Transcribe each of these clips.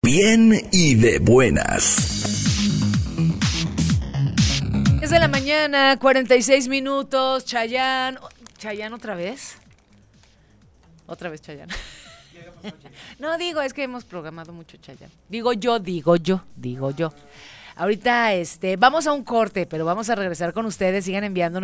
Bien y de buenas. Es de la mañana, 46 minutos. Chayanne. ¿Chayanne otra vez? Otra vez Chayanne. No, digo, es que hemos programado mucho Chayanne. Digo yo. Ahorita vamos a un corte, pero vamos a regresar con ustedes. Sigan enviando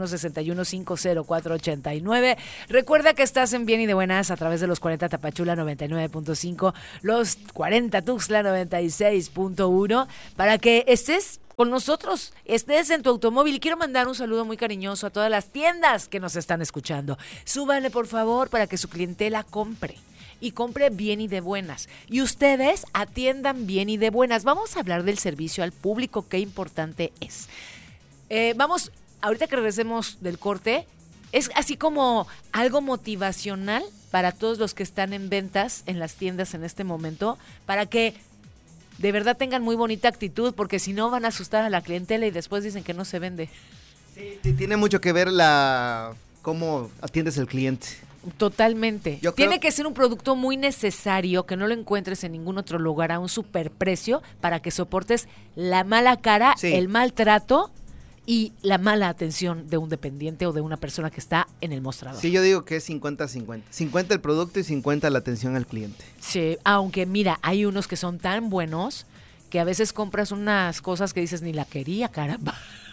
961-61-50489. Recuerda que estás en Bien y de Buenas a través de los 40 Tapachula 99.5, los 40 Tuxtla 96.1, para que estés con nosotros, estés en tu automóvil. Y quiero mandar un saludo muy cariñoso a todas las tiendas que nos están escuchando. Súbanle, por favor, para que su clientela compre. Y compre bien y de buenas. Y ustedes atiendan bien y de buenas. Vamos a hablar del servicio al público, qué importante es. Vamos, ahorita que regresemos del corte, es así como algo motivacional para todos los que están en ventas en las tiendas en este momento, para que de verdad tengan muy bonita actitud, porque si no van a asustar a la clientela y después dicen que no se vende. Sí, tiene mucho que ver cómo atiendes al cliente. Totalmente. Tiene que ser un producto muy necesario, que no lo encuentres en ningún otro lugar a un superprecio, para que soportes la mala cara, sí, el maltrato y la mala atención de un dependiente o de una persona que está en el mostrador. Sí, yo digo que es 50-50. 50 el producto y 50 la atención al cliente. Sí, aunque mira, hay unos que son tan buenos que a veces compras unas cosas que dices, ni la quería, caramba.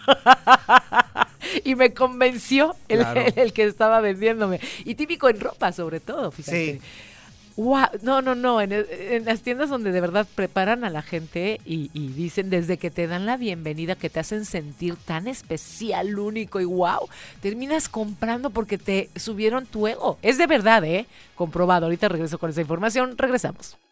Y me convenció el que estaba vendiéndome. Y típico en ropa, sobre todo, fíjate. Sí. Wow, no, en las tiendas donde de verdad preparan a la gente y dicen desde que te dan la bienvenida, que te hacen sentir tan especial, único y wow, terminas comprando porque te subieron tu ego. Es de verdad, comprobado. Ahorita regreso con esa información, regresamos.